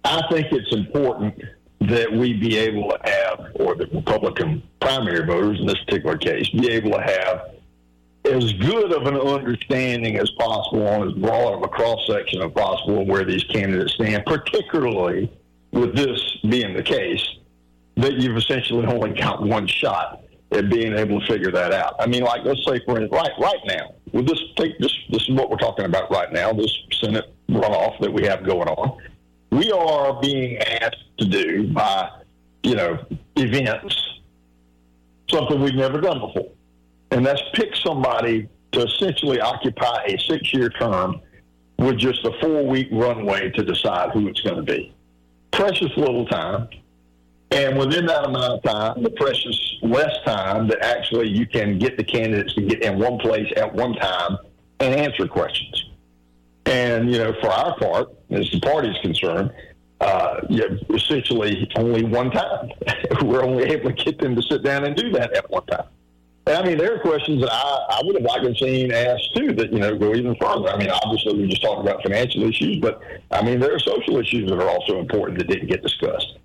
I think it's important that we be able to have, or the Republican primary voters in this particular case, be able to have as good of an understanding as possible on as broad of a cross-section as possible of where these candidates stand, particularly with this being the case, that you've essentially only got one shot at being able to figure that out. I mean, like, let's say, for instance, right now, with this is what we're talking about right now, this Senate runoff that we have going on. We are being asked to do by, events, something we've never done before. And that's pick somebody to essentially occupy a 6-year term with just a 4-week runway to decide who it's going to be. Precious little time. And within that amount of time, the precious less time that actually you can get the candidates to get in one place at one time and answer questions. And, for our part, as the party's concerned, essentially only one time. We're only able to get them to sit down and do that at one time. And, I mean, there are questions that I would have liked to have seen asked, too, that, go even further. I mean, obviously, we just talked about financial issues, but, I mean, there are social issues that are also important that didn't get discussed.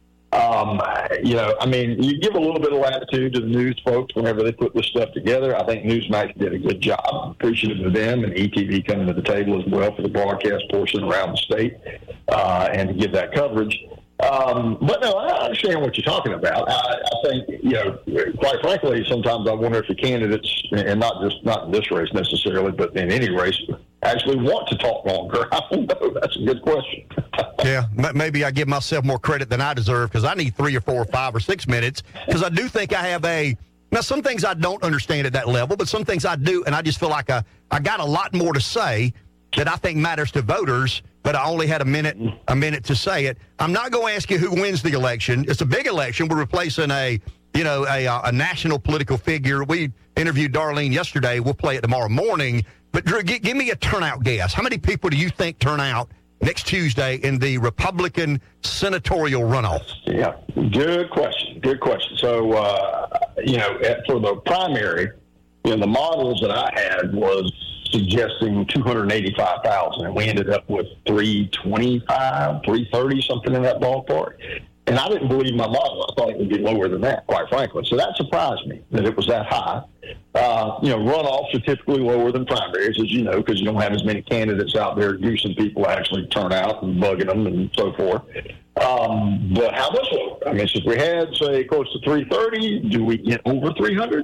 You give a little bit of latitude to the news folks whenever they put this stuff together. I think Newsmax did a good job. Appreciative of them and ETV coming to the table as well for the broadcast portion around the state and to give that coverage. But no, I understand what you're talking about. I think, quite frankly, sometimes I wonder if the candidates, and not in this race necessarily, but in any race, actually want to talk longer. I don't know. That's a good question. Yeah, maybe I give myself more credit than I deserve because I need 3 or 4 or 5 or 6 minutes because I do think I have now some things I don't understand at that level, but some things I do, and I just feel like I got a lot more to say that I think matters to voters, but I only had a minute to say it. I'm not going to ask you who wins the election. It's a big election. We're replacing a national political figure. We interviewed Darlene yesterday. We'll play it tomorrow morning. But, Drew, give me a turnout guess. How many people do you think turn out next Tuesday in the Republican senatorial runoff? Yeah, good question. So, for the primary, the models that I had was suggesting 285,000, and we ended up with 325, 330, something in that ballpark. And I didn't believe my model. I thought it would be lower than that, quite frankly. So that surprised me that it was that high. Runoffs are typically lower than primaries, as you know, because you don't have as many candidates out there goosing people to actually turn out and bugging them and so forth. But how much lower? I mean, if we had, say, close to 330, do we get over 300?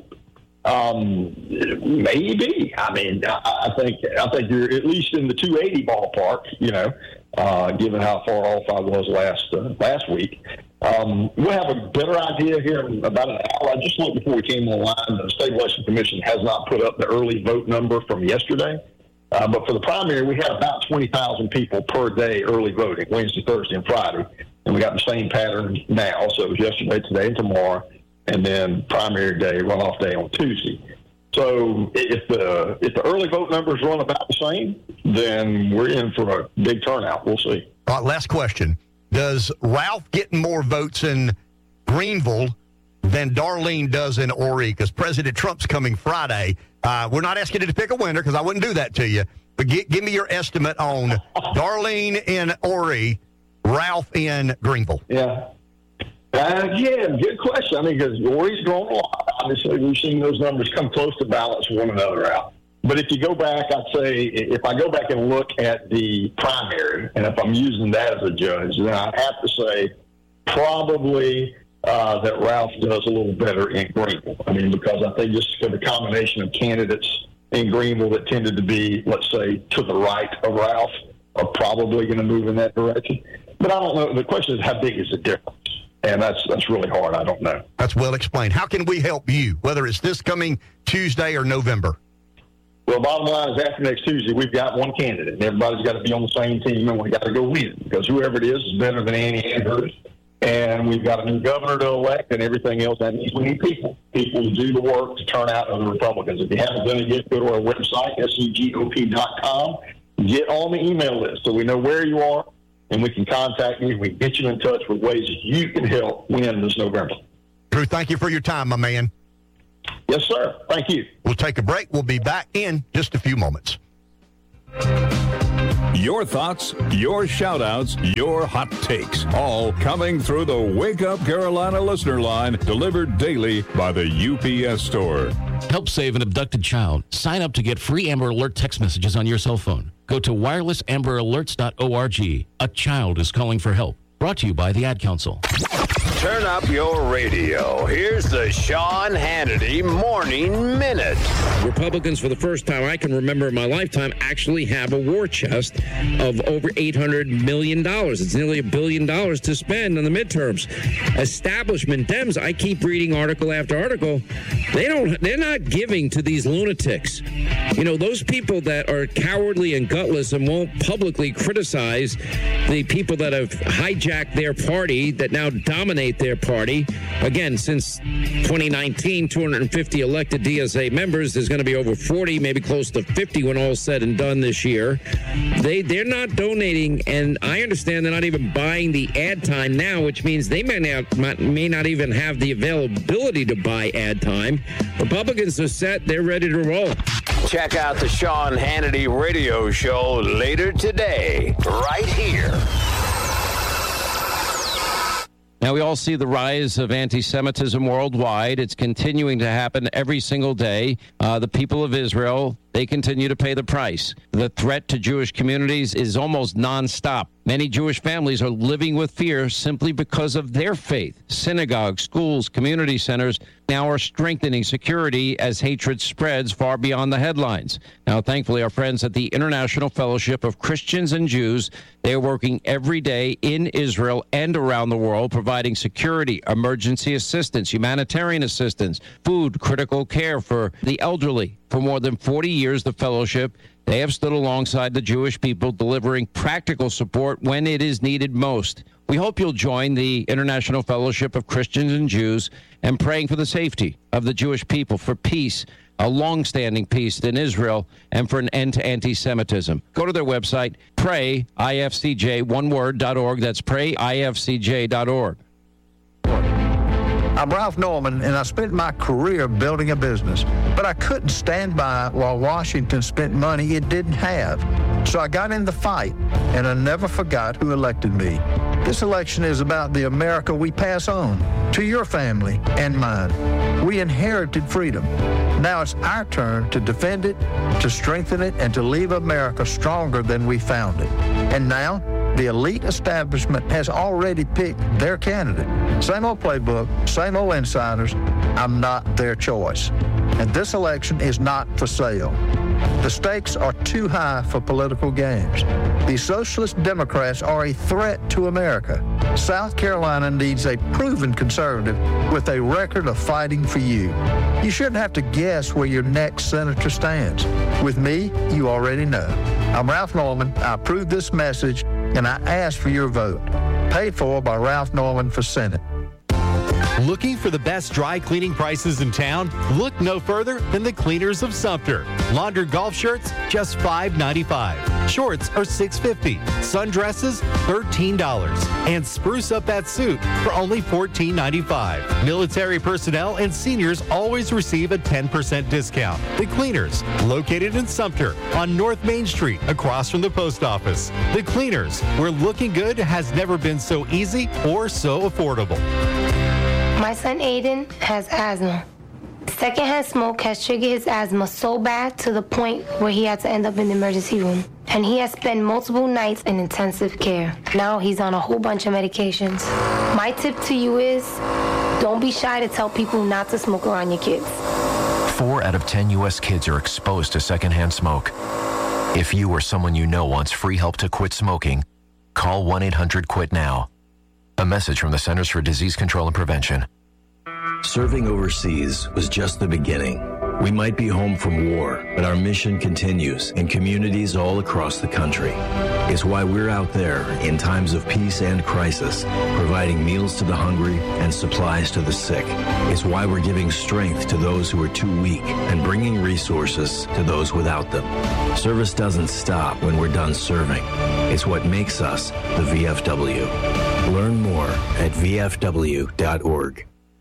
Maybe. I mean, I think you're at least in the 280 ballpark, given how far off I was last week. We'll have a better idea here in about an hour. I just looked before we came online. The State Election Commission has not put up the early vote number from yesterday. But for the primary, we had about 20,000 people per day early voting, Wednesday, Thursday, and Friday. And we got the same pattern now. So it was yesterday, today, and tomorrow. And then primary day, runoff day on Tuesday. So if the early vote numbers run about the same, then we're in for a big turnout. We'll see. All right, last question. Does Ralph get more votes in Greenville than Darlene does in Horry? Because President Trump's coming Friday. We're not asking you to pick a winner because I wouldn't do that to you. But give me your estimate on Darlene in Horry, Ralph in Greenville. Yeah. Good question. I mean, because Horry's grown a lot. Obviously, we've seen those numbers come close to balance one another out. But if you go back, I'd say if I go back and look at the primary, and if I'm using that as a judge, then I'd have to say probably that Ralph does a little better in Greenville. I mean, because I think just for the combination of candidates in Greenville that tended to be, let's say, to the right of Ralph, are probably going to move in that direction. But I don't know. The question is, how big is the difference? And that's really hard. I don't know. That's well explained. How can we help you, whether it's this coming Tuesday or November? Well, bottom line is after next Tuesday, we've got one candidate, and everybody's got to be on the same team, and we got to go win because whoever it is better than Annie Andrews. And we've got a new governor to elect and everything else. That means we need people to do the work to turn out other Republicans. If you haven't done it yet, go to our website, segop.com. Get on the email list so we know where you are, and we can contact you. We can get you in touch with ways that you can help win this November. Drew, thank you for your time, my man. Yes, sir. Thank you. We'll take a break. We'll be back in just a few moments. Your thoughts, your shout-outs, your hot takes, all coming through the Wake Up Carolina listener line, delivered daily by the UPS Store. Help save an abducted child. Sign up to get free Amber Alert text messages on your cell phone. Go to wirelessamberAlerts.org. A child is calling for help. Brought to you by the Ad Council. Turn up your radio. Here's the Sean Hannity Morning Minute. Republicans, for the first time I can remember in my lifetime, actually have a war chest of over $800 million. It's nearly $1 billion to spend in the midterms. Establishment Dems, I keep reading article after article, they're not giving to these lunatics. You know, those people that are cowardly and gutless and won't publicly criticize the people that have hijacked their party, that now dominate their party. Again, since 2019, 250 elected DSA members. There's going to be over 40, maybe close to 50 when all's said and done this year. They're not donating, and I understand they're not even buying the ad time now, which means they may not even have the availability to buy ad time. Republicans are set. They're ready to roll. Check out the Sean Hannity radio show later today, right here. Now, we all see the rise of anti-Semitism worldwide. It's continuing to happen every single day. The people of Israel, they continue to pay the price. The threat to Jewish communities is almost nonstop. Many Jewish families are living with fear simply because of their faith. Synagogues, schools, community centers now are strengthening security as hatred spreads far beyond the headlines. Now, thankfully, our friends at the International Fellowship of Christians and Jews, they're working every day in Israel and around the world, providing security, emergency assistance, humanitarian assistance, food, critical care for the elderly. For more than 40 years, the fellowship, they have stood alongside the Jewish people, delivering practical support when it is needed most. We hope you'll join the International Fellowship of Christians and Jews and praying for the safety of the Jewish people, for peace, a long-standing peace in Israel, and for an end to anti-Semitism. Go to their website, prayifcj.org. That's prayifcj.org. I'm Ralph Norman, and I spent my career building a business. But I couldn't stand by while Washington spent money it didn't have. So I got in the fight, and I never forgot who elected me. This election is about the America we pass on to your family and mine. We inherited freedom. Now it's our turn to defend it, to strengthen it, and to leave America stronger than we found it. And now, the elite establishment has already picked their candidate. Same old playbook, same old insiders. I'm not their choice. And this election is not for sale. The stakes are too high for political games. The socialist Democrats are a threat to America. South Carolina needs a proven conservative with a record of fighting for you. You shouldn't have to guess where your next senator stands. With me, you already know. I'm Ralph Norman. I approve this message, and I ask for your vote. Paid for by Ralph Norman for Senate. Looking for the best dry cleaning prices in town? Look no further than the Cleaners of Sumter. Laundered golf shirts, just $5.95. Shorts are $6.50. Sundresses, $13. And spruce up that suit for only $14.95. Military personnel and seniors always receive a 10% discount. The Cleaners, located in Sumter on North Main Street, across from the post office. The Cleaners, where looking good has never been so easy or so affordable. My son Aiden has asthma. Secondhand smoke has triggered his asthma so bad to the point where he had to end up in the emergency room. And he has spent multiple nights in intensive care. Now he's on a whole bunch of medications. My tip to you is, don't be shy to tell people not to smoke around your kids. 4 out of 10 U.S. kids are exposed to secondhand smoke. If you or someone you know wants free help to quit smoking, call 1-800-QUIT-NOW. A message from the Centers for Disease Control and Prevention. Serving overseas was just the beginning. We might be home from war, but our mission continues in communities all across the country. It's why we're out there in times of peace and crisis, providing meals to the hungry and supplies to the sick. It's why we're giving strength to those who are too weak and bringing resources to those without them. Service doesn't stop when we're done serving. It's what makes us the VFW. Learn more at VFW.org.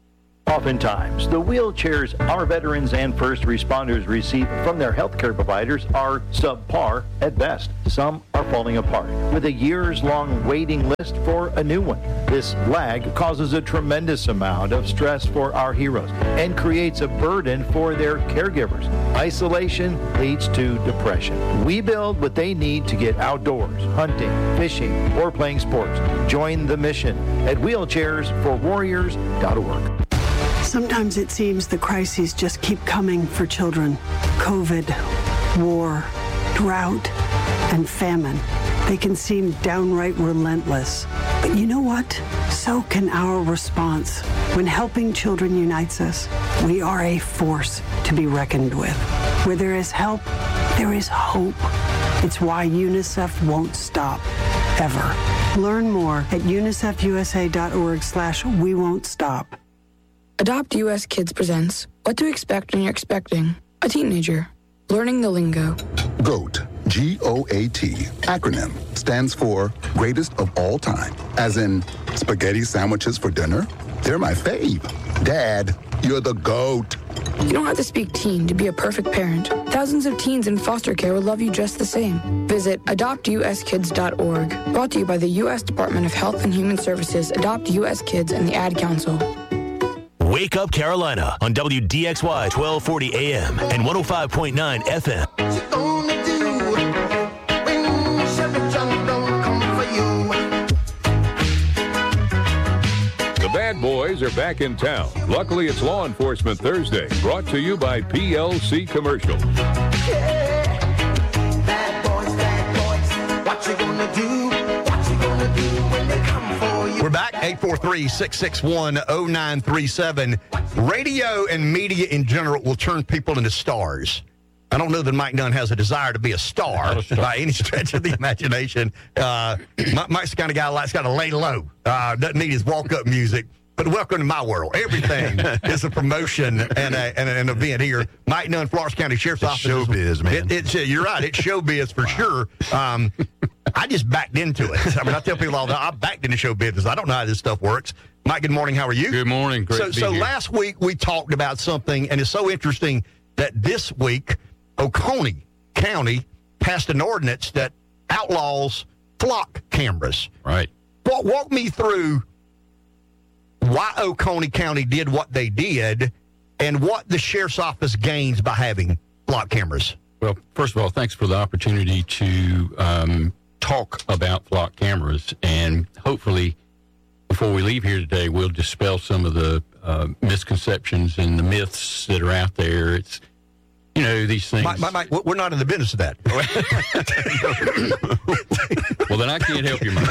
Oftentimes, the wheelchairs our veterans and first responders receive from their healthcare providers are subpar at best. Some are falling apart, with a years-long waiting list for a new one. This lag causes a tremendous amount of stress for our heroes and creates a burden for their caregivers. Isolation leads to depression. We build what they need to get outdoors, hunting, fishing, or playing sports. Join the mission at wheelchairsforwarriors.org. Sometimes it seems the crises just keep coming for children. COVID, war, drought, and famine. They can seem downright relentless. But you know what? So can our response. When helping children unites us, we are a force to be reckoned with. Where there is help, there is hope. It's why UNICEF won't stop, ever. Learn more at unicefusa.org/we won't stop. Adopt US Kids presents What to Expect When You're Expecting a Teenager. Learning the lingo. GOAT, G-O-A-T, acronym, stands for Greatest of All Time. As in, spaghetti sandwiches for dinner? They're my fave. Dad, you're the GOAT. You don't have to speak teen to be a perfect parent. Thousands of teens in foster care will love you just the same. Visit adoptuskids.org. Brought to you by the U.S. Department of Health and Human Services, Adopt U.S. Kids, and the Ad Council. Wake Up Carolina on WDXY 1240 AM and 105.9 FM. The Bad Boys are back in town. Luckily, it's Law Enforcement Thursday, brought to you by PLC Commercial. Yeah. Bad boys, what you gonna do? What you gonna do when they come for you? We're back, 843-661-0937. Radio and media in general will turn people into stars. I don't know that Mike Dunn has a desire to be a star by any stretch of the imagination. Mike's the kind of guy that's got to lay low, doesn't need his walk-up music. But welcome to my world. Everything is a promotion and an event here. Mike Dunn, Florence County Sheriff's Office. Showbiz, man. You're right. It's showbiz for sure. I just backed into it. I mean, I tell people all the time, I backed into show business. I don't know how this stuff works. Mike, good morning. How are you? Good morning. Great to be here. Last week we talked about something, and it's so interesting that this week Oconee County passed an ordinance that outlaws flock cameras. Right. Walk me through why Oconee County did what they did and what the sheriff's office gains by having flock cameras. Well, first of all, thanks for the opportunity to talk about flock cameras, and hopefully before we leave here today, we'll dispel some of the misconceptions and the myths that are out there. It's, you know, these things. Mike, we're not in the business of that. Well, then I can't help you, Mike.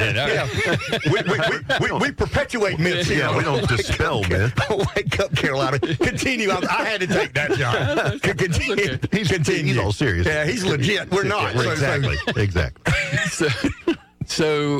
We perpetuate myths here. Yeah, we don't dispel myths. Wake up, Carolina. Continue. I had to take that, John. Continue. He's all serious. Yeah, he's legit. We're not. Exactly. So,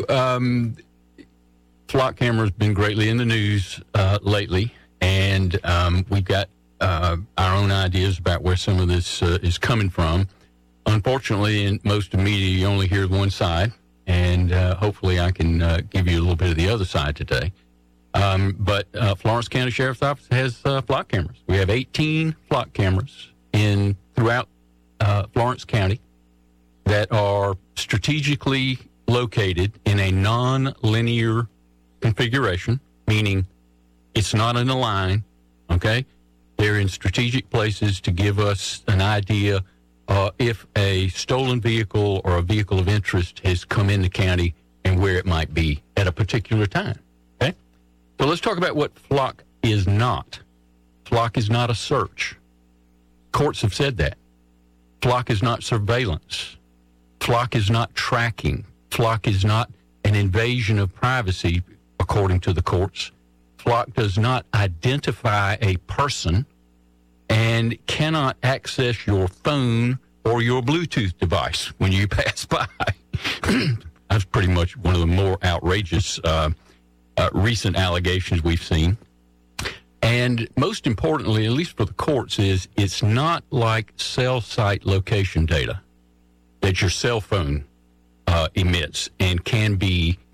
flock cameras been greatly in the news lately, and we've got our own ideas about where some of this is coming from. Unfortunately, in most of media, you only hear one side, and hopefully I can give you a little bit of the other side today. But Florence County Sheriff's Office has flock cameras. We have 18 flock cameras throughout Florence County that are strategically located in a non-linear configuration, meaning it's not in a line, okay? They're in strategic places to give us an idea if a stolen vehicle or a vehicle of interest has come in the county and where it might be at a particular time, okay? So let's talk about what flock is not. Flock is not a search. Courts have said that. Flock is not surveillance. Flock is not tracking. Flock is not an invasion of privacy, according to the courts. Flock does not identify a person and cannot access your phone or your Bluetooth device when you pass by. That's pretty much one of the more outrageous recent allegations we've seen. And most importantly, at least for the courts, is it's not like cell site location data that your cell phone emits and can be used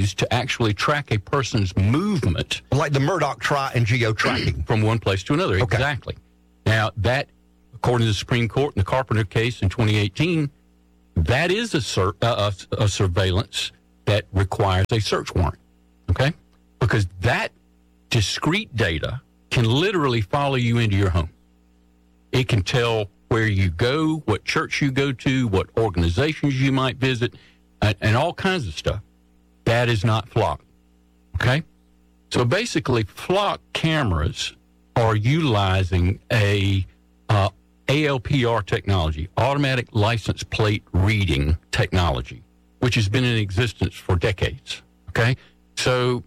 used to actually track a person's movement. Like the Murdoch and geo-tracking. From one place to another, okay. Exactly. Now, that, according to the Supreme Court in the Carpenter case in 2018, that is a surveillance that requires a search warrant, okay? Because that discrete data can literally follow you into your home. It can tell where you go, what church you go to, what organizations you might visit, and all kinds of stuff. That is not Flock, okay? So basically, Flock cameras are utilizing a ALPR technology, automatic license plate reading technology, which has been in existence for decades, okay? So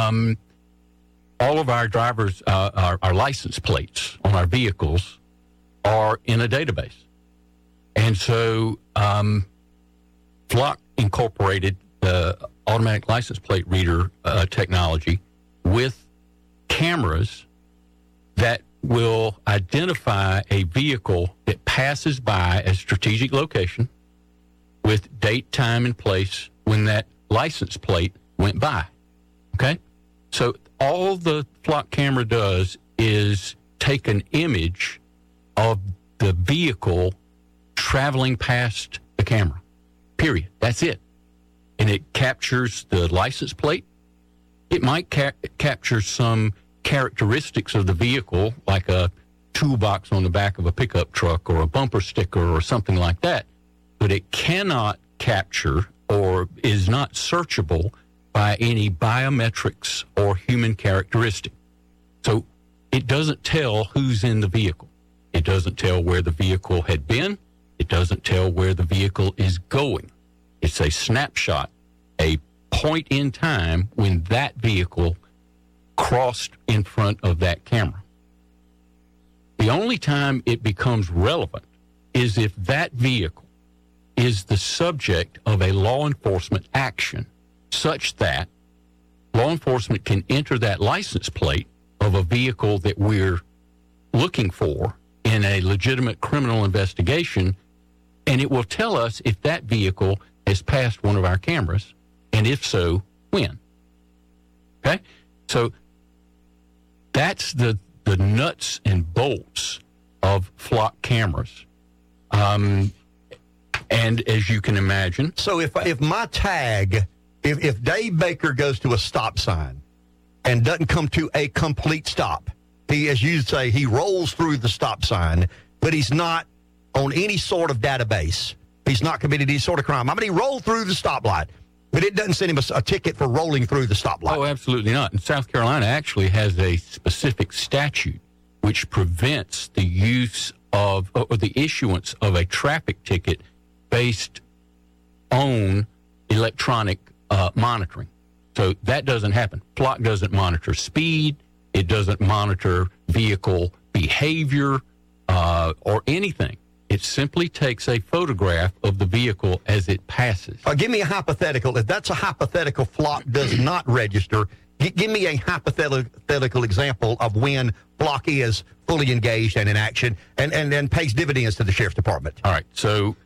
all of our drivers, our license plates on our vehicles are in a database. And so Flock incorporated the automatic license plate reader technology with cameras that will identify a vehicle that passes by a strategic location with date, time, and place when that license plate went by. Okay? So all the Flock camera does is take an image of the vehicle traveling past the camera. Period. That's it. And it captures the license plate. It might capture some characteristics of the vehicle, like a toolbox on the back of a pickup truck or a bumper sticker or something like that. But it cannot capture or is not searchable by any biometrics or human characteristic. So it doesn't tell who's in the vehicle. It doesn't tell where the vehicle had been. It doesn't tell where the vehicle is going. It's a snapshot, a point in time when that vehicle crossed in front of that camera. The only time it becomes relevant is if that vehicle is the subject of a law enforcement action such that law enforcement can enter that license plate of a vehicle that we're looking for in a legitimate criminal investigation, and it will tell us if that vehicle has passed one of our cameras, and if so, when. Okay? So that's the nuts and bolts of Flock cameras. And as you can imagine... So if my tag, if Dave Baker goes to a stop sign and doesn't come to a complete stop, he, as you say, he rolls through the stop sign, but he's not on any sort of database. He's not committed any sort of crime. I mean, he rolled through the stoplight, but it doesn't send him a ticket for rolling through the stoplight. Oh, absolutely not. And South Carolina actually has a specific statute which prevents the use of or the issuance of a traffic ticket based on electronic monitoring. So that doesn't happen. Flock doesn't monitor speed. It doesn't monitor vehicle behavior or anything. It simply takes a photograph of the vehicle as it passes. Give me a hypothetical. If that's a hypothetical, Flock does not register. Give me a hypothetical example of when Flock is fully engaged and in action and pays dividends to the Sheriff's Department. All right. So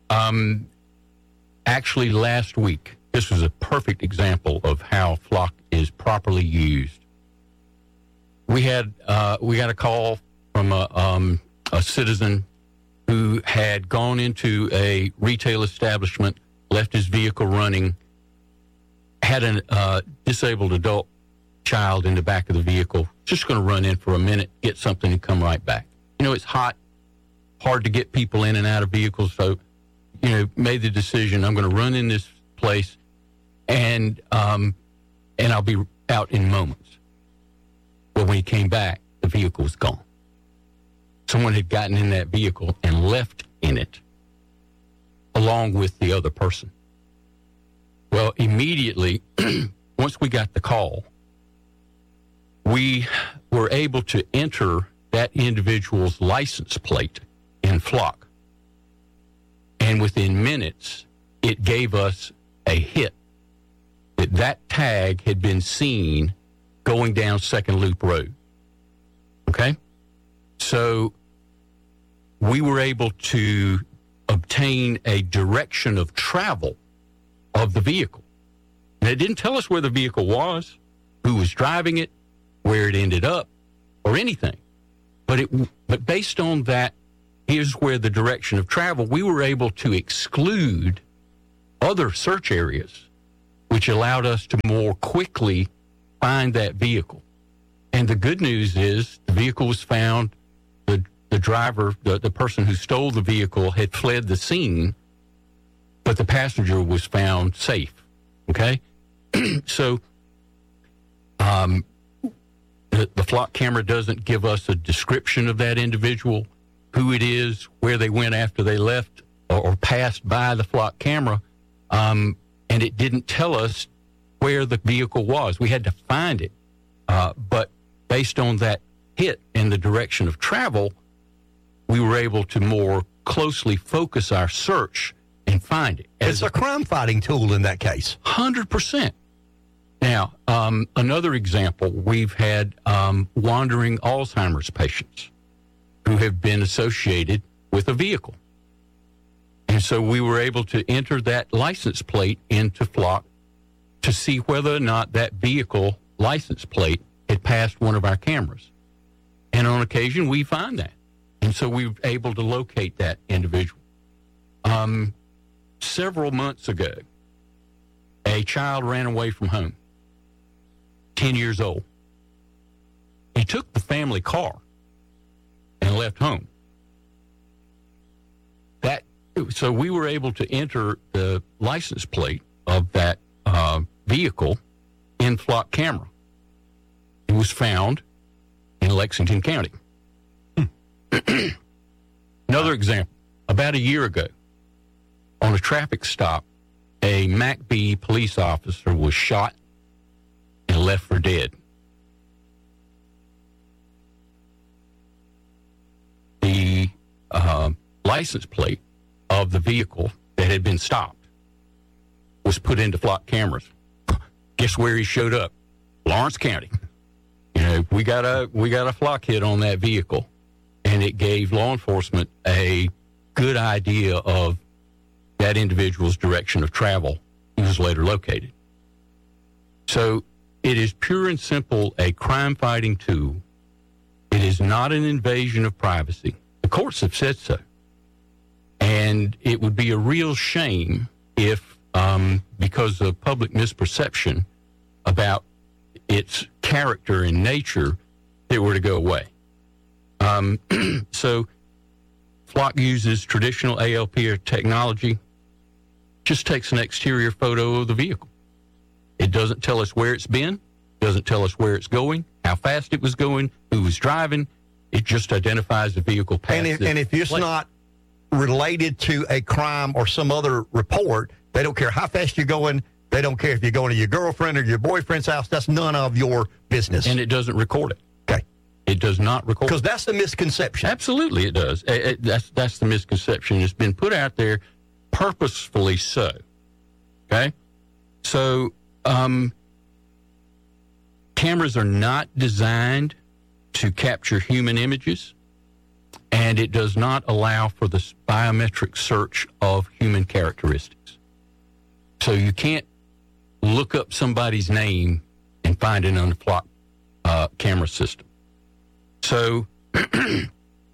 actually last week, this was a perfect example of how Flock is properly used. We got a call from a citizen who had gone into a retail establishment, left his vehicle running, had a disabled adult child in the back of the vehicle, just going to run in for a minute, get something, and come right back. You know, it's hot, hard to get people in and out of vehicles, so, you know, made the decision, I'm going to run in this place, and I'll be out in moments. Well, when he came back, the vehicle was gone. Someone had gotten in that vehicle and left in it along with the other person. Well, immediately, once we got the call, we were able to enter that individual's license plate in Flock. And within minutes, it gave us a hit that tag had been seen going down Second Loop Road. Okay? So we were able to obtain a direction of travel of the vehicle. And it didn't tell us where the vehicle was, who was driving it, where it ended up, or anything. But based on that, here's where the direction of travel, we were able to exclude other search areas, which allowed us to more quickly find that vehicle. And the good news is the vehicle was found. The driver, the person who stole the vehicle, had fled the scene, but the passenger was found safe. Okay? So the flock camera doesn't give us a description of that individual, who it is, where they went after they left or passed by the flock camera, and it didn't tell us where the vehicle was. We had to find it. But based on that hit and the direction of travel, we were able to more closely focus our search and find it. It's a crime-fighting tool in that case. 100%. Now, another example, we've had wandering Alzheimer's patients who have been associated with a vehicle. And so we were able to enter that license plate into Flock to see whether or not that vehicle license plate had passed one of our cameras. And on occasion, we find that. And so we were able to locate that individual. Several months ago, a child ran away from home, 10 years old. He took the family car and left home. So we were able to enter the license plate of that vehicle in Flock camera. It was found in Lexington County. Another example, about a year ago, on a traffic stop, a MACB police officer was shot and left for dead. The license plate of the vehicle that had been stopped was put into Flock cameras. Guess where he showed up? Lawrence County. You know, we got a Flock hit on that vehicle, and it gave law enforcement a good idea of that individual's direction of travel. He was later located. So it is pure and simple a crime-fighting tool. It is not an invasion of privacy. The courts have said so. And it would be a real shame if, because of public misperception about its character and nature, it were to go away. So Flock uses traditional ALP technology, just takes an exterior photo of the vehicle. It doesn't tell us where it's been, doesn't tell us where it's going, how fast it was going, who was driving. It just identifies the vehicle past it. And if it's not related to a crime or some other report, they don't care how fast you're going. They don't care if you're going to your girlfriend or your boyfriend's house. That's none of your business. And it doesn't record it. Okay. It does not record it. Because that's the misconception. Absolutely it does. That's the misconception. It's been put out there purposefully so. Okay? So, cameras are not designed to capture human images, and it does not allow for the biometric search of human characteristics. So you can't look up somebody's name and find it on the Flock camera system. So the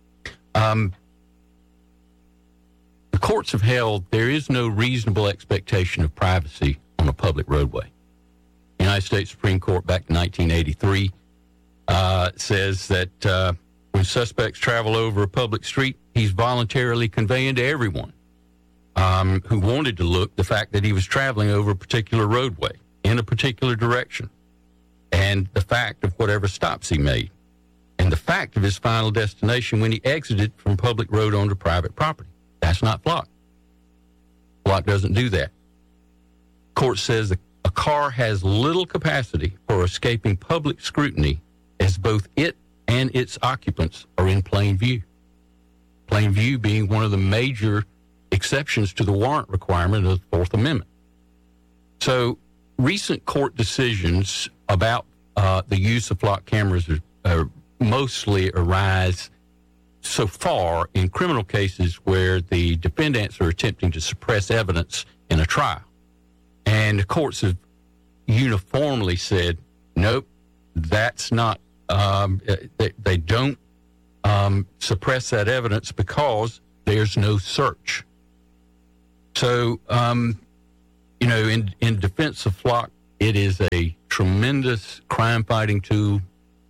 courts have held there is no reasonable expectation of privacy on a public roadway. The United States Supreme Court back in 1983 says that when suspects travel over a public street, he's voluntarily conveying to everyone who wanted to look the fact that he was traveling over a particular roadway in a particular direction, and the fact of whatever stops he made, and the fact of his final destination when he exited from public road onto private property. That's not Flock. Flock doesn't do that. Court says a car has little capacity for escaping public scrutiny as both it and its occupants are in plain view. Plain view being one of the major exceptions to the warrant requirement of the Fourth Amendment. So recent court decisions about the use of Flock cameras mostly arise so far in criminal cases where the defendants are attempting to suppress evidence in a trial. And the courts have uniformly said, nope, that's not, they don't suppress that evidence because there's no search. So, in defense of Flock, it is a tremendous crime-fighting tool.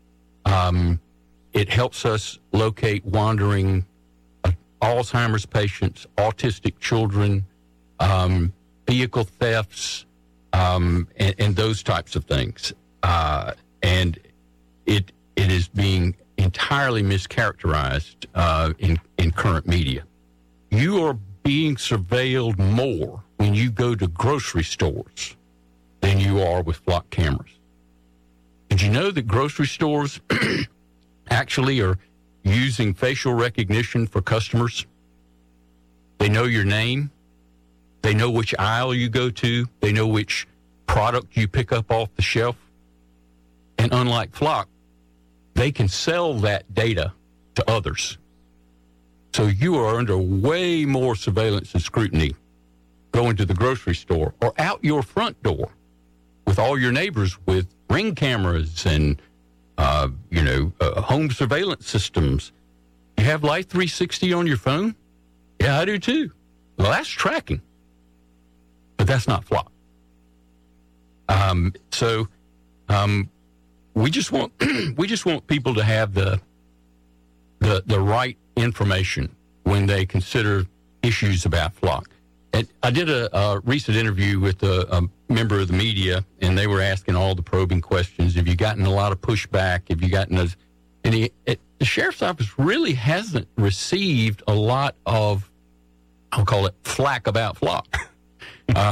It helps us locate wandering Alzheimer's patients, autistic children, vehicle thefts, and those types of things. And it is being entirely mischaracterized in current media. You are being surveilled more when you go to grocery stores than you are with Flock cameras. Did you know that grocery stores actually are using facial recognition for customers? They know your name. They know which aisle you go to. They know which product you pick up off the shelf. And unlike Flock, they can sell that data to others. So you are under way more surveillance and scrutiny going to the grocery store or out your front door with all your neighbors with Ring cameras and, home surveillance systems. You have Life 360 on your phone? Yeah, I do too. Well, that's tracking. But that's not Flock. We just want people to have the right information when they consider issues about Flock. And I did a recent interview with a member of the media, and they were asking all the probing questions. Have you gotten a lot of pushback? Have you gotten those? And the sheriff's office really hasn't received a lot of, I'll call it, flack about Flock. And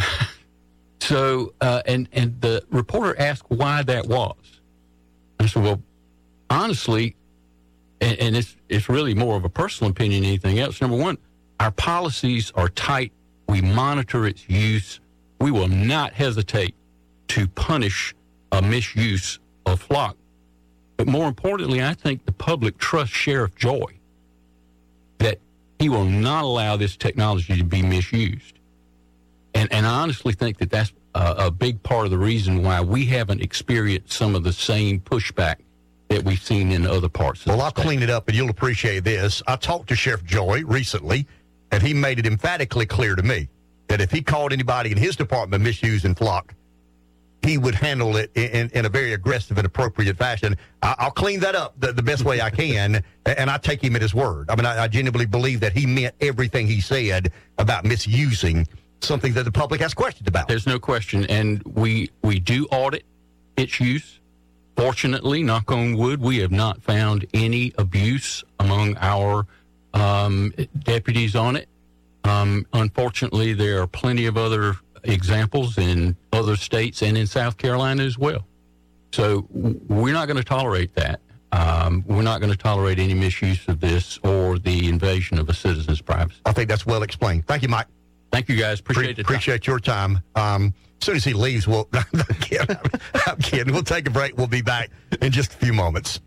the reporter asked why that was. I said, well, honestly, and it's really more of a personal opinion than anything else. Number one, our policies are tight. We monitor its use. We will not hesitate to punish a misuse of Flock. But more importantly, I think the public trusts Sheriff Joy that he will not allow this technology to be misused. And I honestly think that that's a big part of the reason why we haven't experienced some of the same pushback that we've seen in other parts of the state. Well, I'll clean it up, and you'll appreciate this. I talked to Sheriff Joy recently, and he made it emphatically clear to me that if he called anybody in his department misusing Flock, he would handle it in a very aggressive and appropriate fashion. I'll clean that up the best way I can, and I take him at his word. I mean, I genuinely believe that he meant everything he said about misusing something that the public has questions about. There's no question, and we do audit its use. Fortunately, knock on wood, we have not found any abuse among our deputies on it. Unfortunately, there are plenty of other examples in other states and in South Carolina as well. So we're not going to tolerate that. We're not going to tolerate any misuse of this or the invasion of a citizen's privacy. I think that's well explained. Thank you, Mike. Thank you, guys. Appreciate your time. As soon as he leaves, I'm kidding. We'll take a break. We'll be back in just a few moments.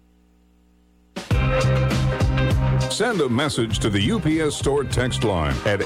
Send a message to the UPS Store text line at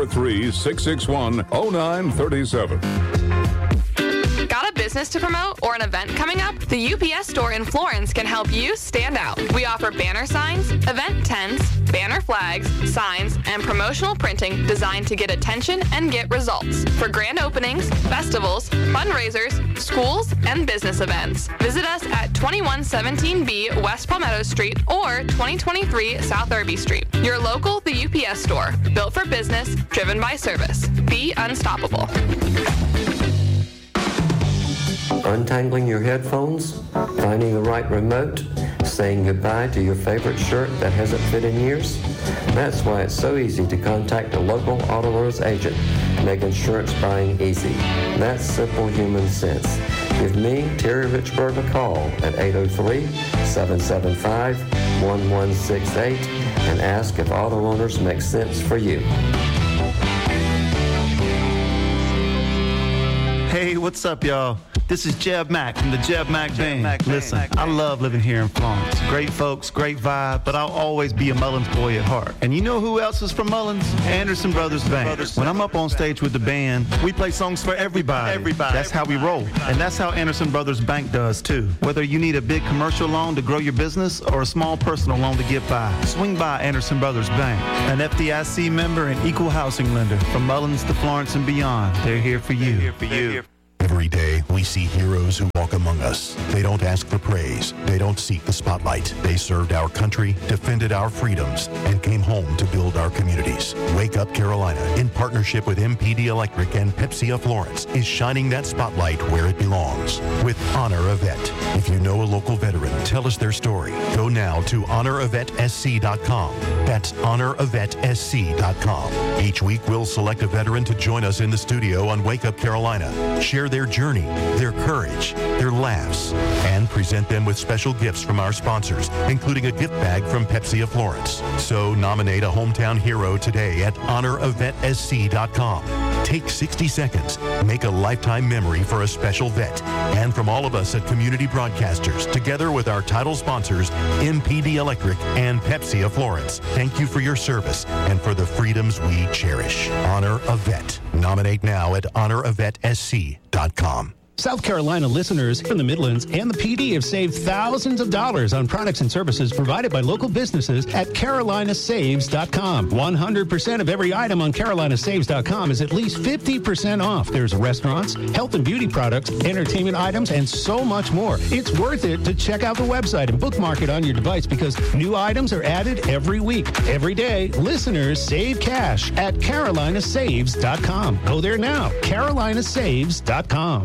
843-661-0937. Got a business to promote or an event coming up? The UPS Store in Florence can help you stand out. We offer banner signs, event tents, banner flags, signs, and promotional printing designed to get attention and get results. For grand openings, festivals, fundraisers, schools, and business events. Visit us at 2117B West Palmetto Street or 2023 South Irby Street. Your local, the UPS Store. Built for business, driven by service. Be unstoppable. Untangling your headphones, finding the right remote, saying goodbye to your favorite shirt that hasn't fit in years? That's why it's so easy to contact a local Autoloans agent. Make insurance buying easy. That's simple human sense. Give me, Terry Richburg, a call at 803-775-1168 and ask if Autoloans makes sense for you. Hey, what's up, y'all? This is Jeb Mack from the Jeb Mack Band. Listen, I love living here in Florence. Great folks, great vibe, but I'll always be a Mullins boy at heart. And you know who else is from Mullins? Anderson Brothers Band. When I'm up on stage with the band, we play songs for everybody. That's how we roll. And that's how Anderson Brothers Bank does, too. Whether you need a big commercial loan to grow your business or a small personal loan to get by, swing by Anderson Brothers Bank. An FDIC member and equal housing lender. From Mullins to Florence and beyond, they're here for you. Every day, we see heroes who walk among us. They don't ask for praise. They don't seek the spotlight. They served our country, defended our freedoms, and came home to build our communities. Wake Up Carolina, in partnership with MPD Electric and Pepsi of Florence, is shining that spotlight where it belongs with Honor a Vet. If you know a local veteran, tell us theravetsc.com. Go now to honoravetSC.com. That's honoravetSC.com. Each week, we'll select a veteran to join us in the studio on Wake Up Carolina. Share their journey, their courage, their laughs, and present them with special gifts from our sponsors, including a gift bag from Pepsi of Florence. So nominate a hometown hero today at honoravetSC.com. Take 60 seconds. Make a lifetime memory for a special vet. And from all of us at Community Broadcasters, together with our title sponsors, MPD Electric and Pepsi of Florence, thank you for your service and for the freedoms we cherish. Honor a Vet. Nominate now at honoravetSC.com. South Carolina listeners from the Midlands and the PD have saved thousands of dollars on products and services provided by local businesses at carolinasaves.com. 100% of every item on carolinasaves.com is at least 50% off. There's restaurants, health and beauty products, entertainment items, and so much more. It's worth it to check out the website and bookmark it on your device because new items are added every week. Every day, listeners save cash at carolinasaves.com. Go there now, carolinasaves.com.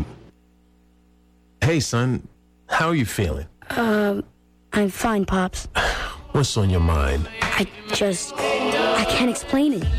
Hey, son, how are you feeling? I'm fine, Pops. What's on your mind? I can't explain it.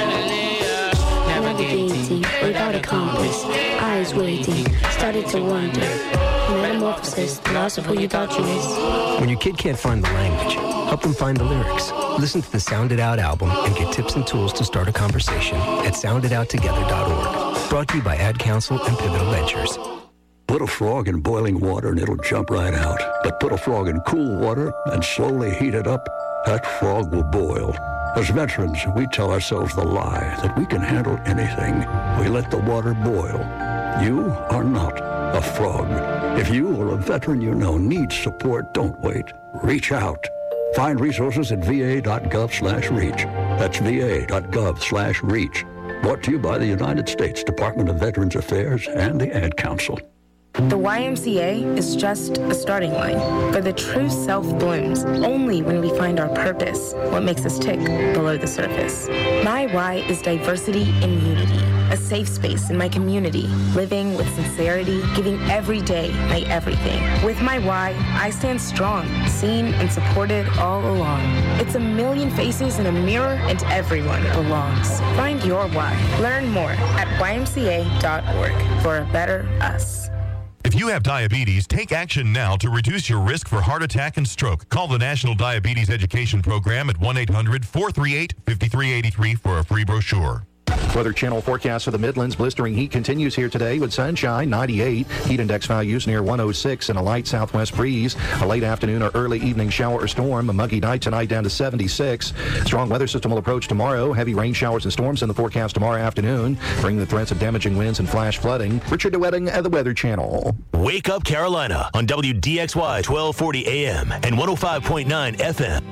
Navigating without a compass, eyes waiting, started to wonder. Metamorphosis, the loss of who you thought you was. When your kid can't find the language, help them find the lyrics. Listen to the Sound It Out album and get tips and tools to start a conversation at sounditouttogether.org. Brought to you by Ad Council and Pivotal Ventures. Put a frog in boiling water and it'll jump right out. But put a frog in cool water and slowly heat it up, that frog will boil. As veterans, we tell ourselves the lie that we can handle anything. We let the water boil. You are not a frog. If you or a veteran you know needs support, don't wait. Reach out. Find resources at va.gov/reach. That's va.gov/reach. Brought to you by the United States Department of Veterans Affairs and the Ad Council. The YMCA is just a starting line, for the true self blooms only when we find our purpose, what makes us tick below the surface. My why is diversity and unity, a safe space in my community, living with sincerity, giving every day my everything. With my why, I stand strong, seen and supported all along. It's a million faces in a mirror and everyone belongs. Find your why. Learn more at ymca.org for a better us. If you have diabetes, take action now to reduce your risk for heart attack and stroke. Call the National Diabetes Education Program at 1-800-438-5383 for a free brochure. Weather Channel forecast for the Midlands. Blistering heat continues here today with sunshine, 98. Heat index values near 106 and a light southwest breeze. A late afternoon or early evening shower or storm. A muggy night tonight down to 76. Strong weather system will approach tomorrow. Heavy rain showers and storms in the forecast tomorrow afternoon, bringing the threats of damaging winds and flash flooding. Richard DeWetting at the Weather Channel. Wake Up Carolina on WDXY 1240 AM and 105.9 FM.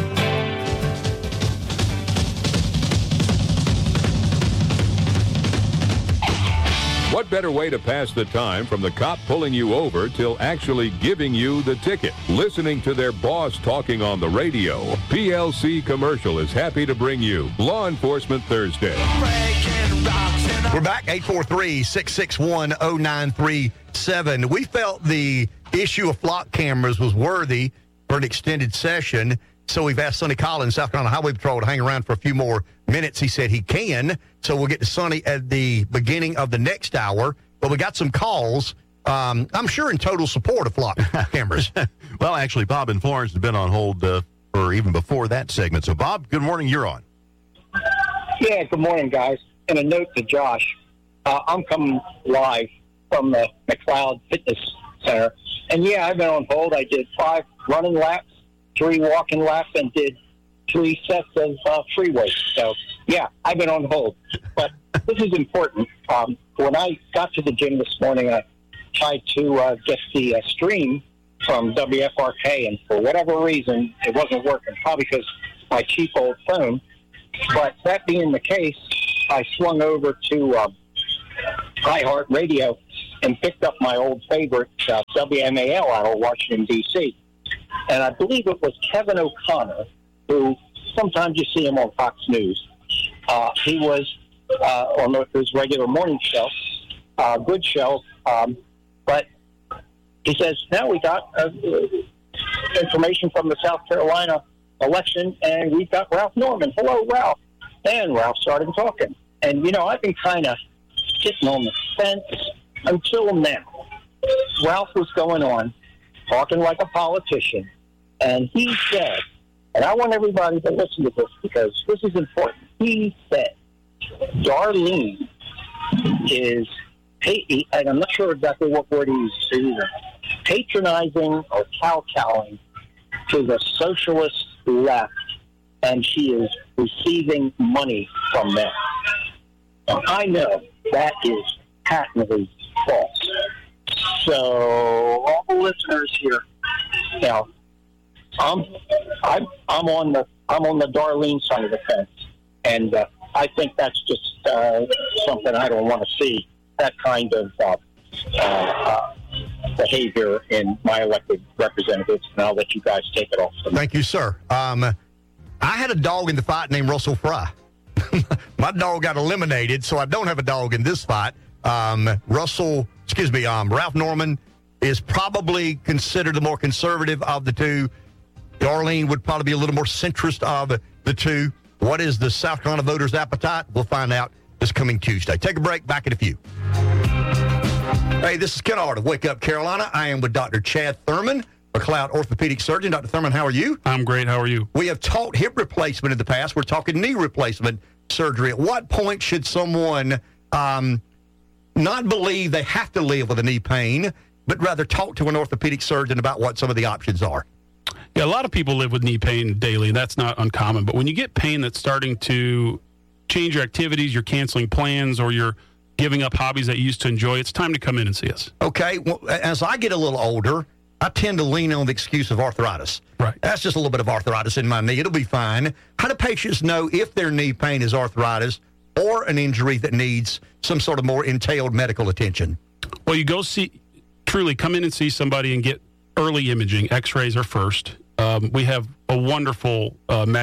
What better way to pass the time from the cop pulling you over till actually giving you the ticket? Listening to their boss talking on the radio. PLC Commercial is happy to bring you Law Enforcement Thursday. We're back, 843-661-0937. We felt the issue of flock cameras was worthy for an extended session, so we've asked Sonny Collins, South Carolina Highway Patrol, to hang around for a few more minutes. He said he can, so we'll get to Sonny at the beginning of the next hour. But we got some calls, I'm sure in total support of flock cameras. Well, actually, Bob and Florence have been on hold for even before that segment. So, Bob, good morning. You're on. Yeah, good morning, guys. And a note to Josh. I'm coming live from the McLeod Fitness Center. And, yeah, I've been on hold. I did 5 running laps, 3 walking laps, and did 3 sets of free weights. So, yeah, I've been on hold. But this is important. When I got to the gym this morning, I tried to get the stream from WFRK, and for whatever reason, it wasn't working, probably because my cheap old phone. But that being the case, I swung over to iHeartRadio and picked up my old favorite WMAL out of Washington, D.C. And I believe it was Kevin O'Connor, who sometimes you see him on Fox News. He was on his regular morning show, good show, but he says, now we got information from the South Carolina election, and we've got Ralph Norman. Hello, Ralph. And Ralph started talking. And, you know, I've been kind of sitting on the fence until now. Ralph was going on, talking like a politician, and he said, and I want everybody to listen to this because this is important. He said, Darlene is, and I'm not sure exactly what word he used either, patronizing or kowtowing to the socialist left, and she is receiving money from them. Now, I know that is patently false. So, all the listeners here, now, I'm on the Darlene side of the fence, and I think that's just something I don't want to see. That kind of behavior in my elected representatives, and I'll let you guys take it off. Thank you, sir. I had a dog in the fight named Russell Fry. My dog got eliminated, so I don't have a dog in this fight. Ralph Norman is probably considered the more conservative of the two. Darlene would probably be a little more centrist of the two. What is the South Carolina voters' appetite? We'll find out this coming Tuesday. Take a break. Back in a few. Hey, this is Ken Art of Wake Up Carolina. I am with Dr. Chad Thurman, McLeod orthopedic surgeon. Dr. Thurman, how are you? I'm great. How are you? We have taught hip replacement in the past. We're talking knee replacement surgery. At what point should someone not believe they have to live with a knee pain, but rather talk to an orthopedic surgeon about what some of the options are? Yeah, a lot of people live with knee pain daily, and that's not uncommon. But when you get pain that's starting to change your activities, you're canceling plans, or you're giving up hobbies that you used to enjoy, it's time to come in and see us. Okay. Well, as I get a little older, I tend to lean on the excuse of arthritis. Right. That's just a little bit of arthritis in my knee. It'll be fine. How do patients know if their knee pain is arthritis or an injury that needs some sort of more entailed medical attention? Well, you go come in and see somebody and get early imaging. X-rays are first. We have a wonderful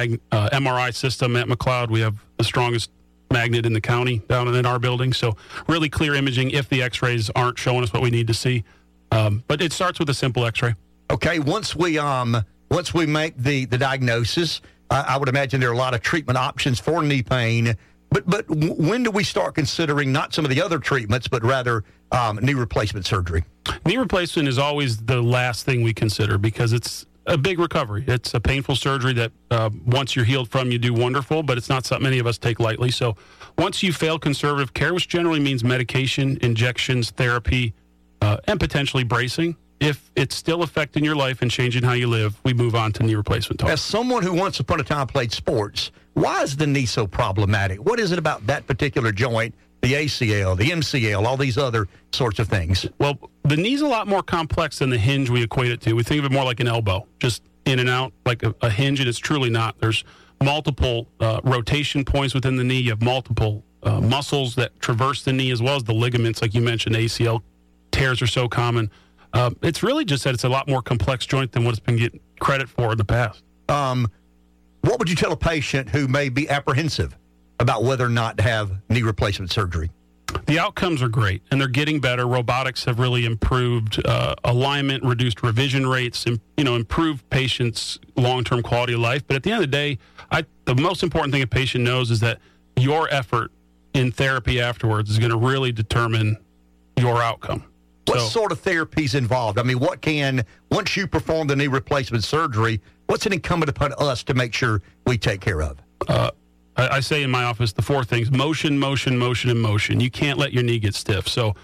MRI system at McLeod. We have the strongest magnet in the county down in our building. So really clear imaging if the X-rays aren't showing us what we need to see. But it starts with a simple X-ray. Okay. Once we make the diagnosis, I would imagine there are a lot of treatment options for knee pain. But when do we start considering not some of the other treatments, but rather knee replacement surgery? Knee replacement is always the last thing we consider because it's a big recovery. It's a painful surgery that once you're healed from, you do wonderful, but it's not something many of us take lightly. So once you fail conservative care, which generally means medication, injections, therapy, and potentially bracing, if it's still affecting your life and changing how you live, we move on to knee replacement talk. As someone who once upon a time played sports, why is the knee so problematic? What is it about that particular joint, the ACL, the MCL, all these other sorts of things? Well, the knee's a lot more complex than the hinge we equate it to. We think of it more like an elbow, just in and out, like a hinge, and it's truly not. There's multiple rotation points within the knee. You have multiple muscles that traverse the knee, as well as the ligaments, like you mentioned. ACL tears are so common. It's really just that it's a lot more complex joint than what it's been getting credit for in the past. What would you tell a patient who may be apprehensive about whether or not to have knee replacement surgery? The outcomes are great, and they're getting better. Robotics have really improved alignment, reduced revision rates, improved patients' long-term quality of life. But at the end of the day, the most important thing a patient knows is that your effort in therapy afterwards is going to really determine your outcome. What sort of therapy is involved? I mean, once you perform the knee replacement surgery, what's it incumbent upon us to make sure we take care of? I say in my office the 4 things: motion, motion, motion, and motion. You can't let your knee get stiff. So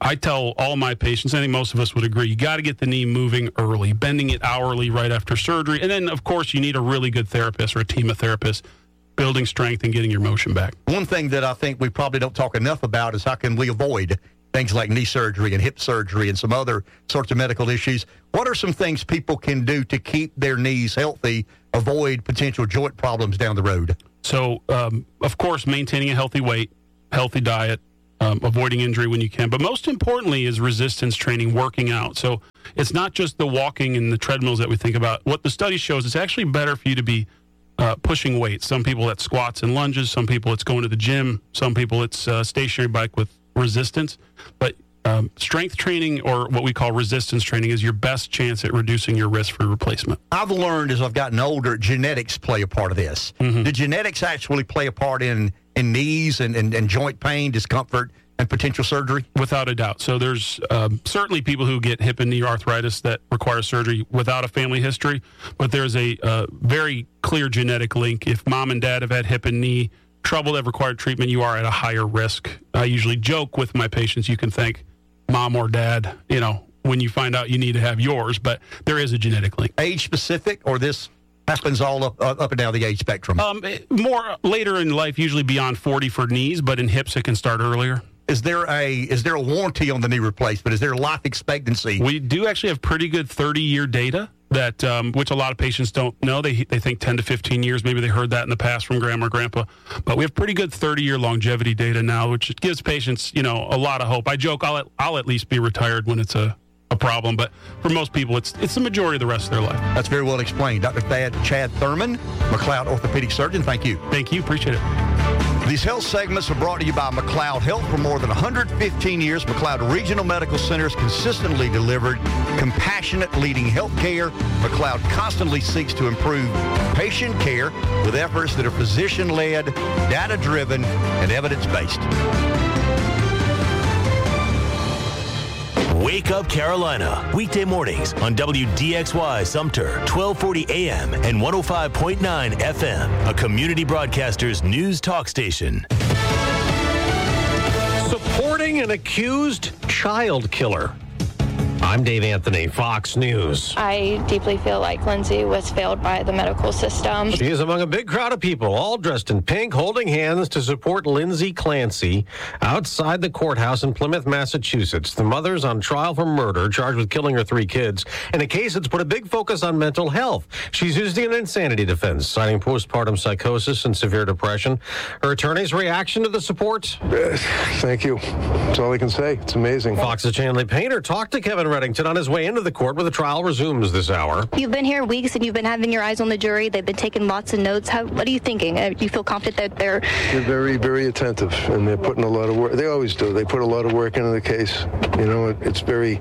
I tell all my patients, I think most of us would agree, you got to get the knee moving early, bending it hourly right after surgery. And then, of course, you need a really good therapist or a team of therapists building strength and getting your motion back. One thing that I think we probably don't talk enough about is how can we avoid things like knee surgery and hip surgery and some other sorts of medical issues. What are some things people can do to keep their knees healthy, avoid potential joint problems down the road? So, of course, maintaining a healthy weight, healthy diet, avoiding injury when you can. But most importantly is resistance training, working out. So it's not just the walking and the treadmills that we think about. What the study shows, it's actually better for you to be pushing weights. Some people it's squats and lunges. Some people it's going to the gym. Some people it's a stationary bike with resistance. But strength training, or what we call resistance training, is your best chance at reducing your risk for replacement. I've learned as I've gotten older, genetics play a part of this. Mm-hmm. Do genetics actually play a part in knees and joint pain, discomfort, and potential surgery? Without a doubt. So there's certainly people who get hip and knee arthritis that require surgery without a family history, but there's a very clear genetic link. If mom and dad have had hip and knee trouble that have required treatment, you are at a higher risk. I usually joke with my patients, you can thank mom or dad, when you find out you need to have yours, but there is a genetic link. Age specific, or this happens all up and down the age spectrum? More later in life, usually beyond 40 for knees, but in hips it can start earlier. Is there a warranty on the knee replacement? Is there life expectancy? We do actually have pretty good 30-year data that which a lot of patients don't know. They think 10 to 15 years. Maybe they heard that in the past from grandma or grandpa. But we have pretty good 30-year longevity data now, which gives patients, a lot of hope. I joke I'll at least be retired when it's a problem, but for most people, it's the majority of the rest of their life. That's very well explained. Dr. Chad Thurman, McLeod Orthopedic Surgeon, thank you. Thank you. Appreciate it. These health segments are brought to you by McLeod Health. For more than 115 years, McLeod Regional Medical Centers consistently delivered compassionate leading health care. McLeod constantly seeks to improve patient care with efforts that are physician-led, data-driven, and evidence-based. Wake Up Carolina, weekday mornings on WDXY Sumter, 1240 AM and 105.9 FM, a community broadcaster's news talk station. Supporting an accused child killer. I'm Dave Anthony, Fox News. I deeply feel like Lindsay was failed by the medical system. She is among a big crowd of people, all dressed in pink, holding hands to support Lindsay Clancy outside the courthouse in Plymouth, Massachusetts. The mother's on trial for murder, charged with killing her 3 kids, in a case that's put a big focus on mental health. She's using an insanity defense, citing postpartum psychosis and severe depression. Her attorney's reaction to the support? Thank you. That's all I can say. It's amazing. Fox's Chanley Painter talked to Kevin Reddington on his way into the court where the trial resumes this hour. You've been here weeks and you've been having your eyes on the jury. They've been taking lots of notes. What are you thinking? Do you feel confident that they're very, very attentive, and they're putting a lot of work. They always do. They put a lot of work into the case. It's very